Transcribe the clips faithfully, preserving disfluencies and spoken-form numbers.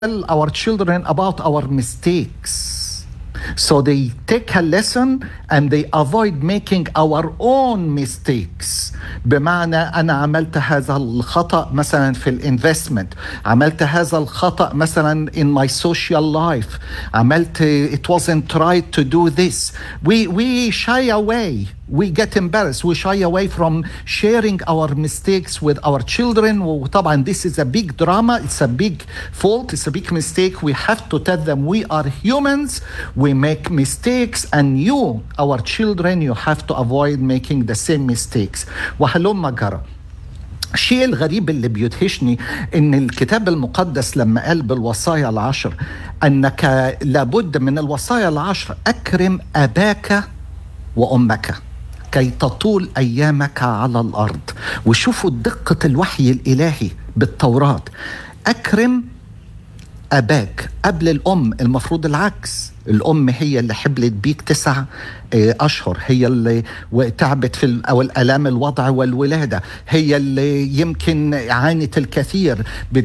our children about our mistakes. So they take a lesson and they avoid making our own mistakes. بمعنى أنا عملت هذا الخطأ مثلا في الانفستمنت، عملت هذا الخطأ مثلا in my social life، عملت it wasn't right to do this. We, we shy away. We get embarrassed. We shy away from sharing our mistakes with our children. وطبعا this is a big drama. It's a big fault. It's a big mistake. We have to tell them we are humans. We make mistakes, and you, our children, you have to avoid making the same mistakes. وهلم جرى. الشيء الغريب اللي بيدهشني ان الكتاب المقدس لما قال بالوصايا العشر انك لابد من الوصايا العشر اكرم اباك وامك كي تطول أيامك على الأرض. وشوفوا دقة الوحي الإلهي بالتوراة. أكرم أباك قبل الأم. المفروض العكس، الأم هي اللي حبلت بيك تسع أشهر، هي اللي تعبت في أو الألام الوضع والولادة، هي اللي يمكن عانت الكثير،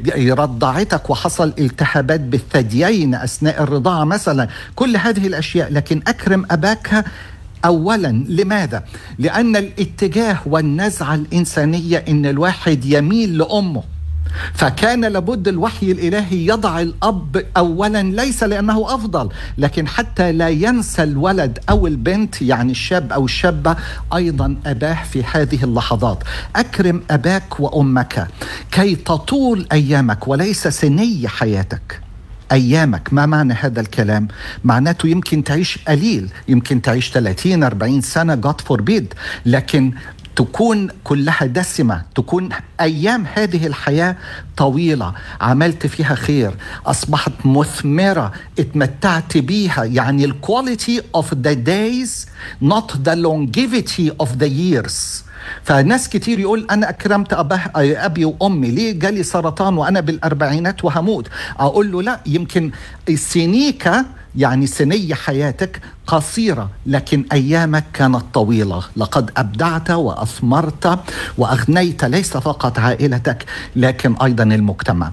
رضعتك وحصل التهابات بالثديين أثناء الرضاعة مثلا، كل هذه الأشياء. لكن أكرم أباك أولا. لماذا؟ لأن الاتجاه والنزعة الإنسانية إن الواحد يميل لأمه، فكان لابد الوحي الإلهي يضع الأب أولا، ليس لأنه أفضل، لكن حتى لا ينسى الولد أو البنت، يعني الشاب أو الشابة، أيضا أباه في هذه اللحظات. أكرم أباك وأمك كي تطول أيامك وليس سني حياتك. أيامك، ما معنى هذا الكلام؟ معناته يمكن تعيش قليل، يمكن تعيش ثلاثين أربعين سنة God forbid، لكن تكون كلها دسمة، تكون أيام هذه الحياة طويلة، عملت فيها خير، أصبحت مثمرة، اتمتعت بيها. يعني ال quality of the days not the longevity of the years. فناس كتير يقول أنا أكرمت أبه أبي وأمي، ليه جالي سرطان وأنا بالأربعينات وهموت؟ أقول له لا، يمكن سنيك يعني سني حياتك قصيرة، لكن أيامك كانت طويلة. لقد أبدعت وأثمرت وأغنيت ليس فقط عائلتك لكن أيضا المجتمع.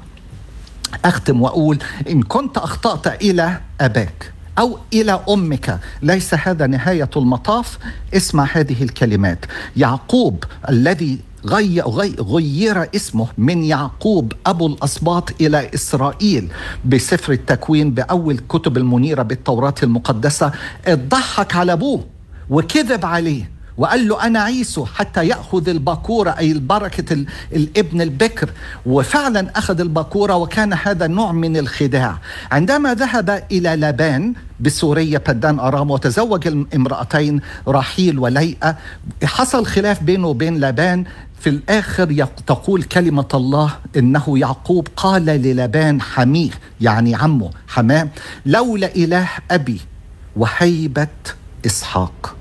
أختم وأقول إن كنت أخطأت إلى أباك أو إلى أمك ليس هذا نهاية المطاف. اسمع هذه الكلمات. يعقوب الذي غير, غير اسمه من يعقوب أبو الأسباط إلى إسرائيل بسفر التكوين بأول كتب المنيرة بالتوراة المقدسة، اتضحك على أبوه وكذب عليه وقال له أنا عيسو حتى يأخذ الباكورة، أي البركة الابن البكر. وفعلا أخذ الباكورة، وكان هذا نوع من الخداع. عندما ذهب إلى لابان بسوريا بدان أرام وتزوج الامرأتين راحيل وليئة، حصل خلاف بينه وبين لابان. في الآخر تقول كلمة الله إنه يعقوب قال للابان حميه، يعني عمه حماه، لولا إله أبي وهيبة إسحاق.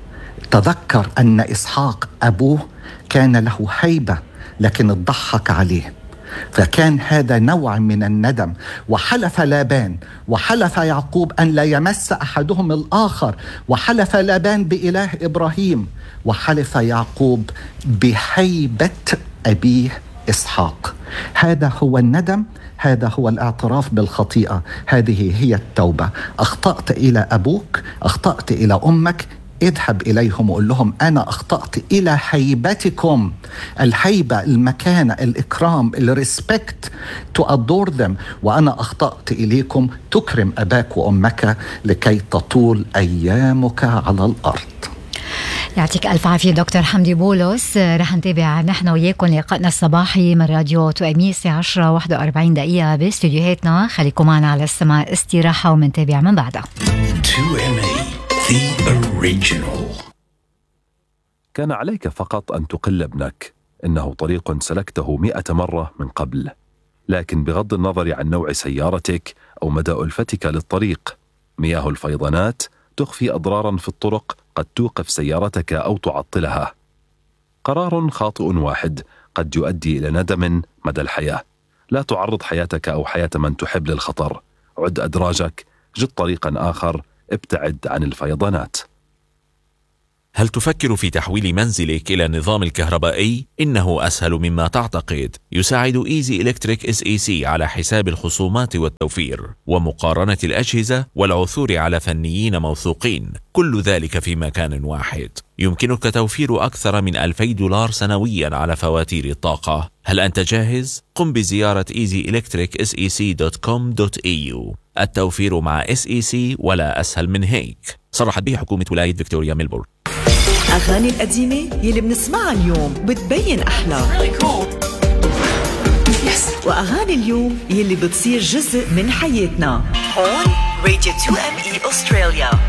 تذكر أن إسحاق أبوه كان له هيبة لكن اتضحك عليه، فكان هذا نوع من الندم. وحلف لابان وحلف يعقوب أن لا يمس أحدهم الآخر، وحلف لابان بإله إبراهيم، وحلف يعقوب بهيبة أبيه إسحاق. هذا هو الندم، هذا هو الاعتراف بالخطيئة، هذه هي التوبة. أخطأت إلى أبوك، أخطأت إلى أمك، اذهب إليهم وقول لهم أنا أخطأت إلى هيبتكم. الهيبة، المكانة، الإكرام، الريسبكت، to adore them. وأنا أخطأت إليكم، تكرم أباك وأمك لكي تطول أيامك على الأرض. يعطيك ألف عافية دكتور حمدي بولس. رح نتابع نحن وياكم لقائنا الصباحي من راديو توأمي الساعة عشرة واحد وأربعين دقيقة باستديوهاتنا. خليكم معنا على السماع استراحة ومنتابع من بعدها. The original. كان عليك فقط أن تقل ابنك، إنه طريق سلكته مئة مرة من قبل. لكن بغض النظر عن نوع سيارتك أو مدى ألفتك للطريق، مياه الفيضانات تخفي أضرارا في الطرق قد توقف سيارتك أو تعطلها. قرار خاطئ واحد قد يؤدي إلى ندم مدى الحياة. لا تعرض حياتك أو حياة من تحب للخطر. عد أدراجك، جد طريقا آخر، ابتعد عن الفيضانات. هل تفكر في تحويل منزلك إلى النظام الكهربائي؟ إنه أسهل مما تعتقد. يساعد إيزي إلكتريك إس إي سي على حساب الخصومات والتوفير ومقارنة الأجهزة والعثور على فنيين موثوقين، كل ذلك في مكان واحد. يمكنك توفير أكثر من ألفي دولار سنويا على فواتير الطاقة. هل أنت جاهز؟ قم بزيارة ايزي إلكتريك إس إي سي دوت كوم دوت إي يو. التوفير مع إس إي سي ولا أسهل من هيك. صرحت به حكومة ولاية فيكتوريا ميلبورن. أغاني القديمة يلي بنسمعها اليوم بتبين أحلى، وأغاني اليوم يلي بتصير جزء من حياتنا. هون راديو تو إم إي أستراليا.